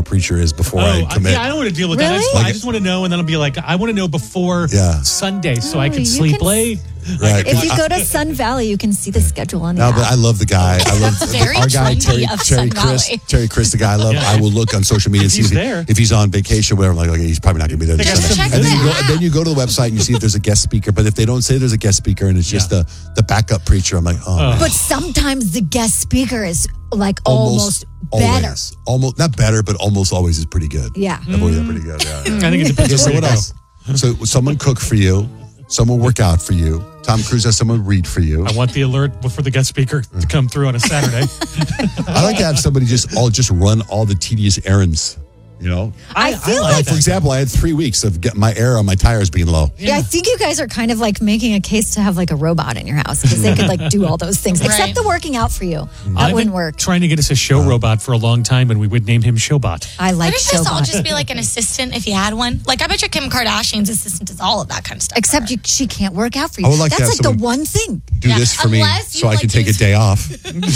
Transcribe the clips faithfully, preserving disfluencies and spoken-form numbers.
our preacher is before oh, I commit. Yeah, I don't want to deal with really? that. I just, like I just want to know, and then I'll be like, I want to know before yeah. Sunday so oh, I can sleep can, late. Right. If you go to Sun Valley, you can see the schedule on the No, app. but I love the guy. I love Very our guy, Terry, trendy of Terry Sun Chris. Valley. Terry Chris, the guy I love. Yeah. I will look on social media and If see he's if, he- there. if he's on vacation or whatever. I'm like, okay, he's probably not going to be there this Just Sunday. check And then, the you go, app. and then you go to the website and you see if there's a guest speaker. But if they don't say there's a guest speaker and it's just Yeah. the, the backup preacher, I'm like, oh. Oh. But sometimes the guest speaker is like Almost, almost, better. always. Almost, not better, but almost always is pretty good. Yeah. I've always done pretty good. Yeah, yeah. I think it depends Okay, so on where what you else? So someone cook for you. Someone work out for you. Tom Cruise has someone read for you. I want the alert for the guest speaker to come through on a Saturday. I like to have somebody just all just run all the tedious errands. You know, I feel like like for example, I had three weeks of getting my air on my tires being low. Yeah, I think you guys are kind of like making a case to have like a robot in your house because they could like do all those things, Right. except the working out for you. That I've wouldn't been work. trying to get us a show robot for a long time, and we would name him Showbot. I like What if this all Showbot. just be like an assistant if you had one? Like, I bet you Kim Kardashian's assistant does all of that kind of stuff. Except you, she can't work out for you. I would like to That's have like the someone- one thing. Do Yeah, this for me unless you, so I can like, take a use- day off.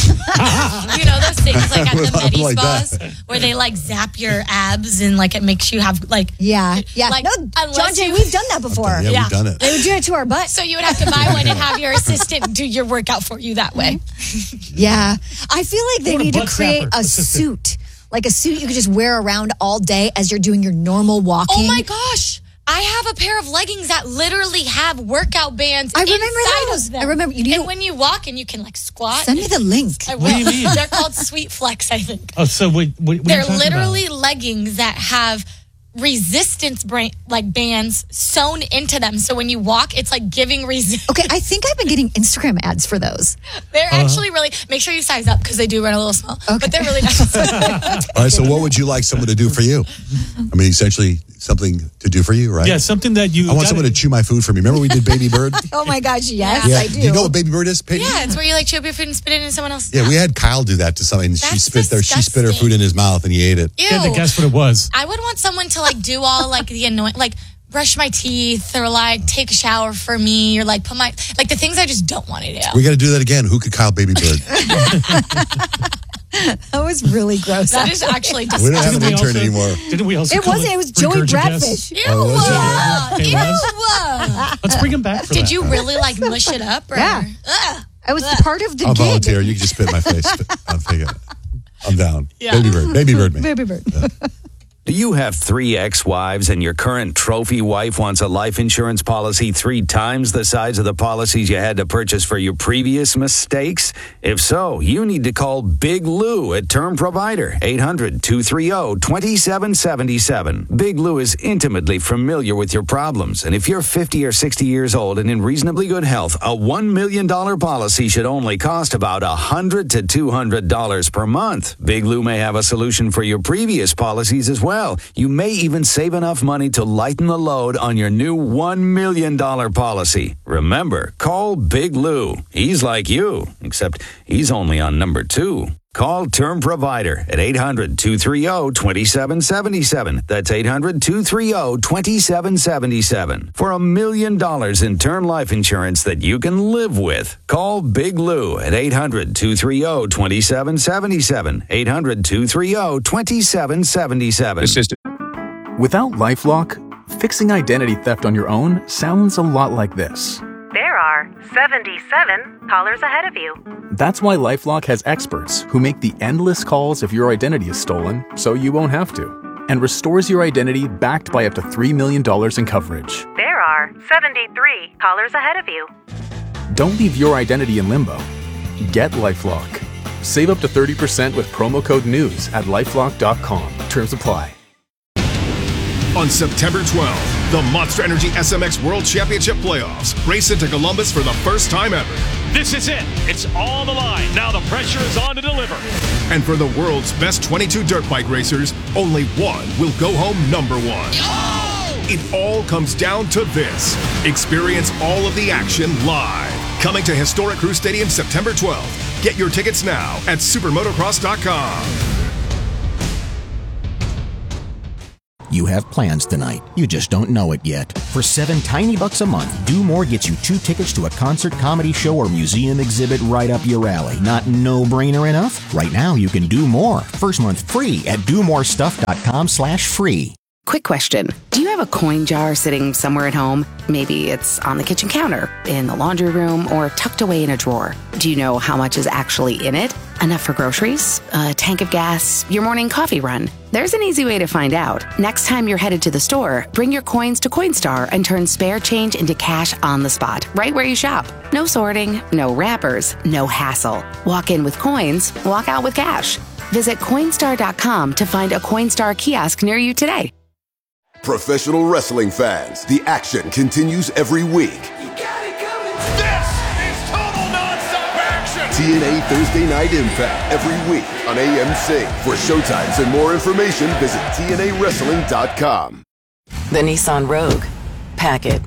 You know those things like at the Something Medi like spas that. where they like zap your abs and like it makes you have like. Yeah, yeah. Like, no, unless John Jay, you- we've done that before. Yeah, Yeah. we've done it. They would do it to our butt. So you would have to buy one and have your assistant do your workout for you that way. Yeah. I feel like they want a need to butt create zapper a assistant. suit. Like a suit you could just wear around all day as you're doing your normal walking. Oh my gosh. I have a pair of leggings that literally have workout bands I remember inside those. of them. I remember- you and know- when you walk and you can like squat. Send me the link. I will. What do you mean? They're called Sweet Flex, I think. Oh, so what, what, what are you They're talking literally about? leggings that have resistance bra- like bands sewn into them. So when you walk, it's like giving resistance. Okay, I think I've been getting Instagram ads for those. They're Uh-huh. actually really, make sure you size up because they do run a little small. Okay. But they're really nice. All right. So, what would you like someone to do for you? I mean, essentially something to do for you, right? Yeah, something that you. I want gotta- someone to chew my food for me. Remember we did Baby Bird? Oh my gosh, yes, Yeah. I do. Do you know what Baby Bird is, Peyton? Yeah, it's where you like chew up your food and spit it into someone else's Yeah, mouth. we had Kyle do that to somebody. And she That's spit their she spit her disgusting. food in his mouth and he ate it. Ew. You had to guess what it was. I would want someone to like do all like the annoying, like brush my teeth or like take a shower for me or like put my, like the things I just don't want to do. We got to do that again. Who could Kyle Baby Bird? That was really gross. That is actually We don't have disgusting. an we intern also- anymore. Didn't we also? It call wasn't. It was Joey regurgitas? Bradfish. Ew. Oh, was it? Ew. It Let's bring him back for Did that. you really like mush it up? Or? Yeah. Ugh. I was the part of the I'll gig. volunteer. You can just spit in my face. I'll take it. I'm down. Yeah. Baby Bird. Baby Bird me. Baby bird. Do you have three ex-wives and your current trophy wife wants a life insurance policy three times the size of the policies you had to purchase for your previous mistakes? If so, you need to call Big Lou at Term Provider, eight hundred, two three zero, two seven seven seven. Big Lou is intimately familiar with your problems, and if you're fifty or sixty years old and in reasonably good health, a one million dollars policy should only cost about one hundred to two hundred dollars per month. Big Lou may have a solution for your previous policies as well. You may even save enough money to lighten the load on your new one million dollars policy. Remember, call Big Lou. He's like you, except he's only on number two. Call Term Provider at eight hundred, two three zero, two seven seven seven. That's eight hundred, two three zero, two seven seven seven. For a million dollars in term life insurance that you can live with. Call Big Lou at eight hundred, two three zero, two seven seven seven. eight hundred, two three zero, two seven seven seven. Without LifeLock, fixing identity theft on your own sounds a lot like this. There are seventy-seven callers ahead of you. That's why LifeLock has experts who make the endless calls if your identity is stolen so you won't have to, and restores your identity backed by up to three million dollars in coverage. There are seventy-three callers ahead of you. Don't leave your identity in limbo. Get LifeLock. Save up to thirty percent with promo code NEWS at lifelock dot com. Terms apply. On September twelfth, the Monster Energy S M X World Championship Playoffs race into Columbus for the first time ever. This is it. It's on the line. Now the pressure is on to deliver. And for the world's best twenty-two dirt bike racers, only one will go home number one. It all comes down to this. Experience all of the action live. Coming to Historic Crew Stadium September twelfth. Get your tickets now at supermotocross dot com. You have plans tonight. You just don't know it yet. For seven tiny bucks a month, Do More gets you two tickets to a concert, comedy show, or museum exhibit right up your alley. Not no-brainer enough? Right now, you can do more. First month free at do more stuff dot com slash free. Quick question. Do you have a coin jar sitting somewhere at home? Maybe it's on the kitchen counter, in the laundry room, or tucked away in a drawer. Do you know how much is actually in it? Enough for groceries? A tank of gas? Your morning coffee run? There's an easy way to find out. Next time you're headed to the store, bring your coins to Coinstar and turn spare change into cash on the spot, right where you shop. No sorting, no wrappers, no hassle. Walk in with coins, walk out with cash. Visit Coinstar dot com to find a Coinstar kiosk near you today. Professional wrestling fans, the action continues every week. This is total nonstop action. T N A Thursday Night Impact every week on A M C. For showtimes and more information, visit T N A wrestling dot com. The Nissan Rogue. Pack it.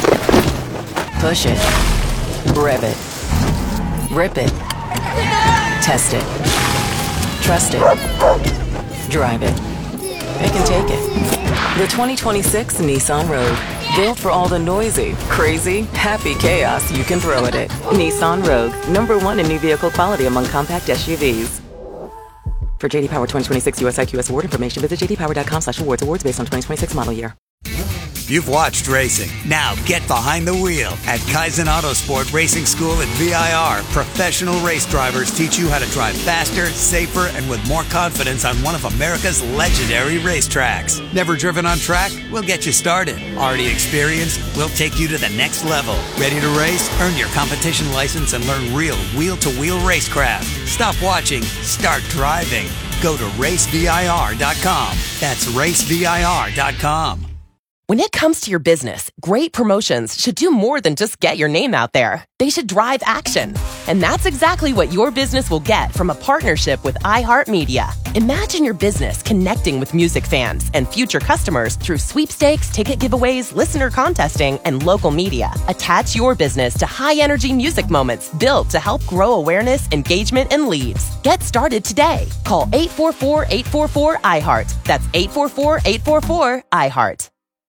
Push it. Rev it. Rip it. Test it. Trust it. Drive it. It can take it. The twenty twenty-six Nissan Rogue. Built for all the noisy, crazy, happy chaos you can throw at it. Nissan Rogue. Number one in new vehicle quality among compact S U Vs. For J D Power twenty twenty-six U S I Q S award information, visit j d power dot com slash awards. Awards based on twenty twenty-six model year. You've watched racing. Now get behind the wheel at Kaizen Autosport Racing School at V I R. Professional race drivers teach you how to drive faster, safer, and with more confidence on one of America's legendary racetracks. Never driven on track? We'll get you started. Already experienced? We'll take you to the next level. Ready to race? Earn your competition license and learn real wheel-to-wheel racecraft. Stop watching. Start driving. Go to race V I R dot com. That's race V I R dot com. When it comes to your business, great promotions should do more than just get your name out there. They should drive action. And that's exactly what your business will get from a partnership with iHeartMedia. Imagine your business connecting with music fans and future customers through sweepstakes, ticket giveaways, listener contesting, and local media. Attach your business to high-energy music moments built to help grow awareness, engagement, and leads. Get started today. Call eight four four, eight four four, I heart. That's eight four four, eight four four, I heart.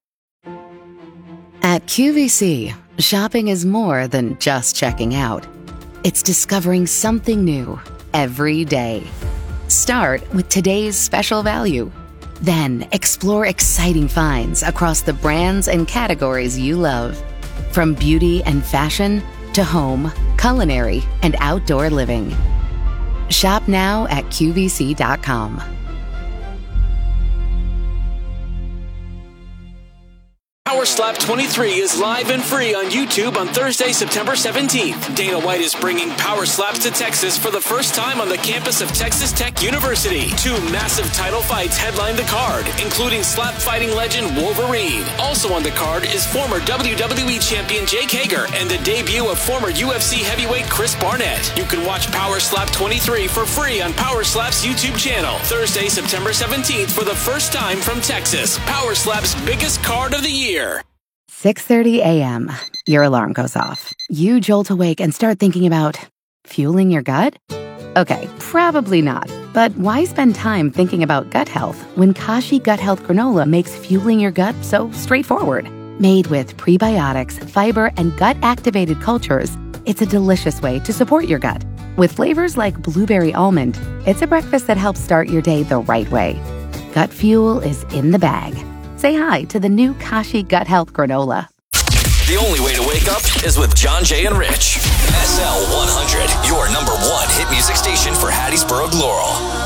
At Q V C, shopping is more than just checking out. It's discovering something new every day. Start with today's special value. Then explore exciting finds across the brands and categories you love. From beauty and fashion to home, culinary, and outdoor living. Shop now at Q V C dot com. Power Slap twenty-three is live and free on YouTube on Thursday, September seventeenth. Dana White is bringing Power Slaps to Texas for the first time on the campus of Texas Tech University. Two massive title fights headline the card, including slap fighting legend Wolverine. Also on the card is former W W E champion Jake Hager and the debut of former U F C heavyweight Chris Barnett. You can watch Power Slap twenty-three for free on Power Slap's YouTube channel. Thursday, September seventeenth for the first time from Texas. Power Slap's biggest card of the year. six thirty a.m. Your alarm goes off. You jolt awake and start thinking about fueling your gut? Okay, probably not. But why spend time thinking about gut health when Kashi Gut Health Granola makes fueling your gut so straightforward? Made with prebiotics, fiber, and gut-activated cultures, it's a delicious way to support your gut. With flavors like blueberry almond, it's a breakfast that helps start your day the right way. Gut fuel is in the bag. Say hi to the new Kashi Gut Health Granola. The only way to wake up is with John, Jay, and Rich. S L one hundred, your number one hit music station for Hattiesburg, Laurel.